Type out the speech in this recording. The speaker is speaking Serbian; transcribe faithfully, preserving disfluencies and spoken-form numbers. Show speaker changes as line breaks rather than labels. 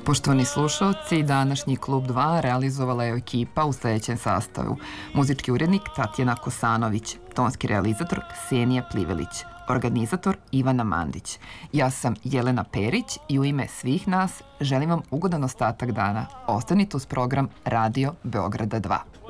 Poštovani slušalci, današnji Klub dva realizovala je ekipa u sledećem sastavu. Muzički urednik Tatjana Kosanović, tonski realizator Ksenija Plivelić, organizator Ivana Mandić. Ja sam Jelena Perić i u ime svih nas želim vam ugodan ostatak dana. Ostanite uz program Radio Beograda dva.